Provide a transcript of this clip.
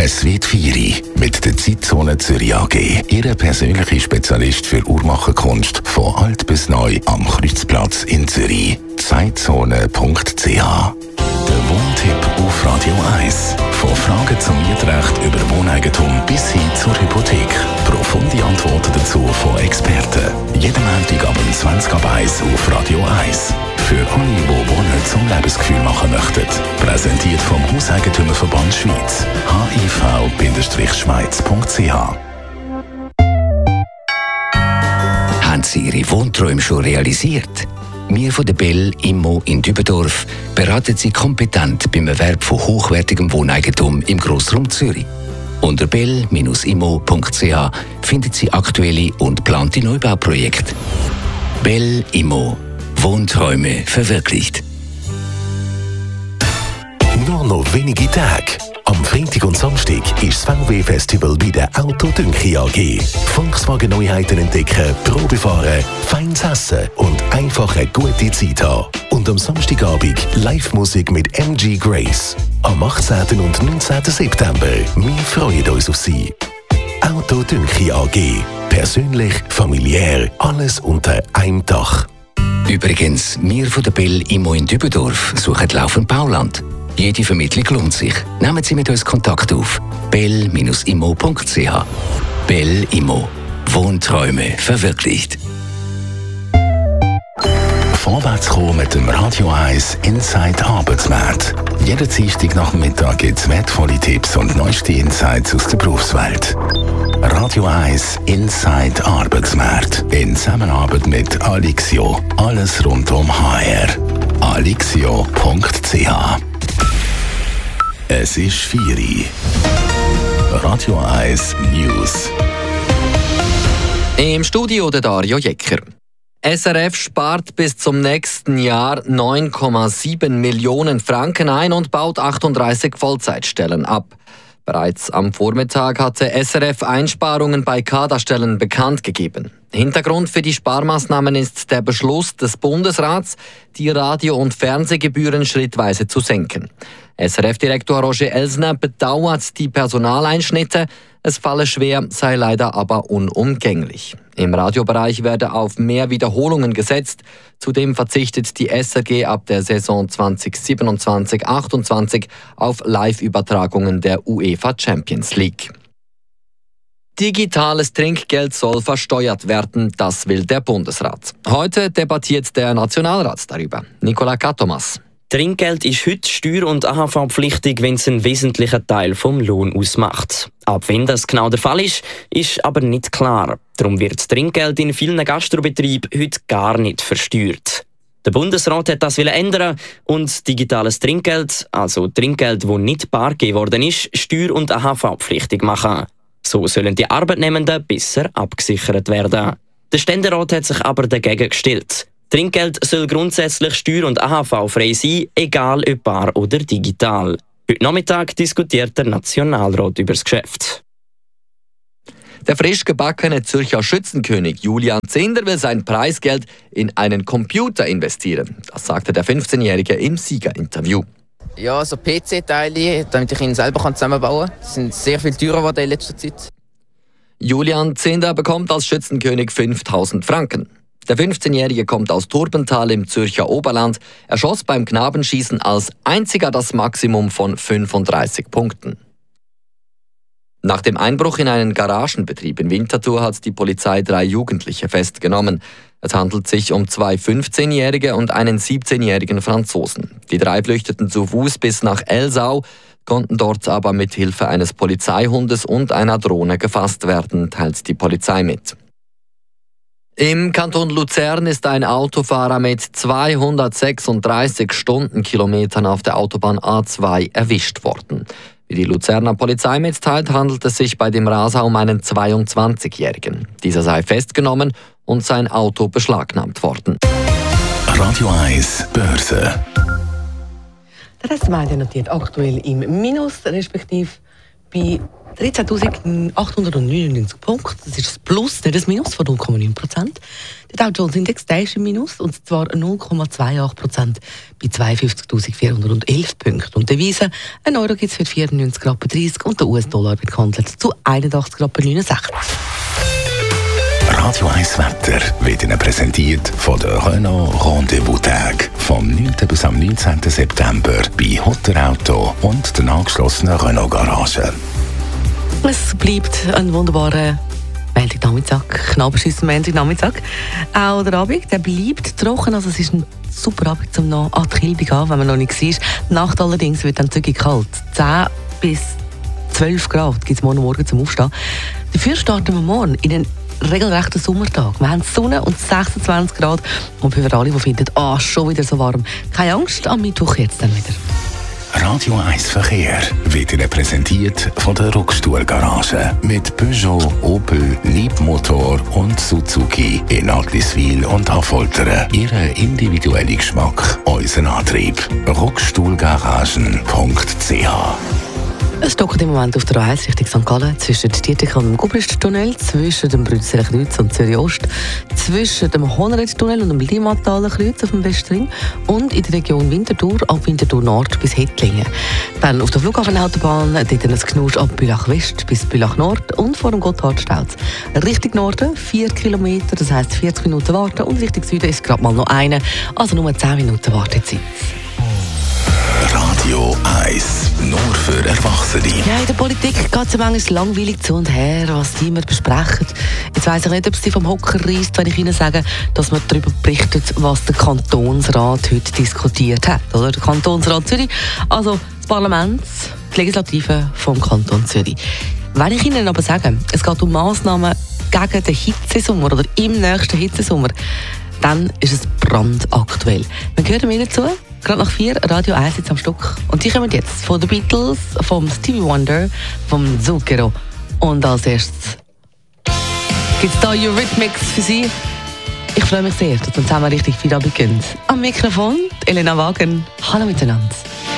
Es wird Vieri mit der Zeitzone Zürich AG. Ihre persönliche Spezialist für Uhrmacherkunst von alt bis neu am Kreuzplatz in Zürich. Zeitzone.ch. Der Wohntipp auf Radio 1. Von Fragen zum Mietrecht über Wohneigentum bis hin zur Hypothek. Profunde Antworten dazu von Experten. Jeden Montag ab 20 ab 1 auf Radio 1. Für alle, die Wohnen zum Lebensgefühl machen möchten. Präsentiert vom Hauseigentümerverband Schweiz. hiv-schweiz.ch. Haben Sie Ihre Wohnträume schon realisiert? Wir von der Bell Immo in Dübendorf beraten Sie kompetent beim Erwerb von hochwertigem Wohneigentum im Grossraum Zürich. Unter bell-immo.ch finden Sie aktuelle und geplante Neubauprojekte. Bell Immo. Wohnträume verwirklicht. Nur noch wenige Tage. Am Freitag und Samstag ist das VW-Festival bei der Autodünki AG. Volkswagen-Neuheiten entdecken, Probe fahren, feines Essen und einfach eine gute Zeit haben. Und am Samstagabend Live-Musik mit MG Grace. Am 18. und 19. September. Wir freuen uns auf Sie. Autodünki AG. Persönlich, familiär, alles unter einem Dach. Übrigens, wir von der Bell Immo in Dübendorf suchen laufend Bauland. Jede Vermittlung lohnt sich. Nehmen Sie mit uns Kontakt auf. bell-immo.ch. Bell Immo. Wohnträume verwirklicht. Vorwärts kommen mit dem Radio 1 Inside Arbeitsmarkt. Jeden Dienstag nach dem Mittag gibt es wertvolle Tipps und neueste Insights aus der Berufswelt. Radio 1 Inside Arbeitsmarkt. In Zusammenarbeit mit Alixio. Alles rund um HR. alixio.ch. Es ist 4 Uhr. Radio 1 News. Im Studio der Dario Jecker. SRF spart bis zum nächsten Jahr 9,7 Millionen Franken ein und baut 38 Vollzeitstellen ab. Bereits am Vormittag hatte SRF Einsparungen bei Kaderstellen bekannt gegeben. Hintergrund für die Sparmaßnahmen ist der Beschluss des Bundesrats, die Radio- und Fernsehgebühren schrittweise zu senken. SRF-Direktor Roger Elsner bedauert die Personaleinschnitte. Es falle schwer, sei leider aber unumgänglich. Im Radiobereich werde auf mehr Wiederholungen gesetzt. Zudem verzichtet die SRG ab der Saison 2027/28 auf Live-Übertragungen der UEFA Champions League. Digitales Trinkgeld soll versteuert werden, das will der Bundesrat. Heute debattiert der Nationalrat darüber. Nicola Katomas. Trinkgeld ist heute steuer- und AHV-pflichtig, wenn es einen wesentlichen Teil vom Lohn ausmacht. Ab wann das genau der Fall ist, ist aber nicht klar. Darum wird Trinkgeld in vielen Gastrobetrieben heute gar nicht versteuert. Der Bundesrat hat das ändern und digitales Trinkgeld, also Trinkgeld, das nicht bar gegeben worden ist, steuer- und AHV-pflichtig machen. So sollen die Arbeitnehmenden besser abgesichert werden. Der Ständerat hat sich aber dagegen gestellt. Trinkgeld soll grundsätzlich steuer- und AHV-frei sein, egal ob bar oder digital. Heute Nachmittag diskutiert der Nationalrat über das Geschäft. Der frisch gebackene Zürcher Schützenkönig Julian Zehnder will sein Preisgeld in einen Computer investieren. Das sagte der 15-Jährige im Siegerinterview. Ja, so PC-Teile, damit ich ihn selber zusammenbauen kann. Die sind sehr viel teurer geworden in letzter Zeit. Julian Zehnder bekommt als Schützenkönig 5.000 Franken. Der 15-Jährige kommt aus Turbental im Zürcher Oberland. Er schoss beim Knabenschießen als einziger das Maximum von 35 Punkten. Nach dem Einbruch in einen Garagenbetrieb in Winterthur hat die Polizei 3 Jugendliche festgenommen. Es handelt sich um 2 15-Jährige und einen 17-jährigen Franzosen. Die 3 flüchteten zu Fuß bis nach Elsau, konnten dort aber mit Hilfe eines Polizeihundes und einer Drohne gefasst werden, teilt die Polizei mit. Im Kanton Luzern ist ein Autofahrer mit 236 Stundenkilometern auf der Autobahn A2 erwischt worden. Wie die Luzerner Polizei mitteilt, handelt es sich bei dem Raser um einen 22-Jährigen. Dieser sei festgenommen und sein Auto beschlagnahmt worden. Radio 1 Börse. Der Rest der Medien notiert aktuell im Minus, respektive bei 13.899 Punkten. Das ist ein Plus, nicht ein Minus von 0,9%. Der Dow Jones Index ist im Minus, und zwar 0,28% bei 52.411 Punkten. Und die Devise, ein Euro gibt es für 94,30 Rappen und der US-Dollar wird gehandelt zu 81,69 Rappen. Radio 1 Wetter wird Ihnen präsentiert von der Renault Rendezvous Tag. Vom 9. bis am 19. September bei Hutter Auto und den angeschlossenen Renault Garage. Es bleibt ein wunderbarer Montagnachmittag, Knabberschissen Montagnachmittag. Auch der Abend, der bleibt trocken, also es ist ein super Abend zum noch an die Kilbe gehen, wenn man noch nicht war. Die Nacht allerdings wird dann zügig kalt. 10 bis 12 Grad gibt es morgen zum Aufstehen. Dafür starten wir morgen in einen regelrechten Sommertag. Wir haben Sonne und 26 Grad. Und für alle, die finden, schon wieder so warm, keine Angst, am Mittwoch jetzt dann wieder. Radio 1 Verkehr wird Ihnen präsentiert von der Ruckstuhl-Garage. Mit Peugeot, Opel, Leapmotor und Suzuki in Agliswil und Affoltern. Ihren individuellen Geschmack, unseren Antrieb. Ruckstuhlgaragen.ch. Es stockt im Moment auf der A1 Richtung St. Gallen, zwischen Dietikon und dem Gubristunnel, zwischen dem Brüsseler Kreuz und Zürich Ost, zwischen dem Honerettunnel und dem Limmataler Kreuz auf dem Westring und in der Region Winterthur ab Winterthur Nord bis Hettlingen. Dann auf der Flughafenautobahn, dort ein Knusch ab Bülach West bis Bülach Nord und vor dem Gotthardstauz. Richtung Norden 4 Kilometer, das heisst 40 Minuten warten, und Richtung Süden ist gerade mal noch eine, also nur 10 Minuten Wartezeit. Radio 1, nur für Erwachsene. Ja, in der Politik geht es manchmal langweilig zu und her, was die immer besprechen. Jetzt weiss ich nicht, ob es sie vom Hocker reisst, wenn ich Ihnen sage, dass man darüber berichtet, was der Kantonsrat heute diskutiert hat. Oder? Der Kantonsrat Zürich, also das Parlament, die Legislative vom Kanton Zürich. Wenn ich Ihnen aber sage, es geht um Massnahmen gegen den Hitzesommer oder im nächsten Hitzesommer, dann ist es brandaktuell. Wir hören mir dazu. Gerade nach 4, Radio 1 jetzt am Stück. Und die kommen jetzt von den Beatles, vom Stevie Wonder, vom Zucchero. Und als erstes gibt es da Eurythmics für Sie. Ich freue mich sehr, dass wir zusammen richtig viel Abend gehen. Am Mikrofon Elena Wagen. Hallo miteinander.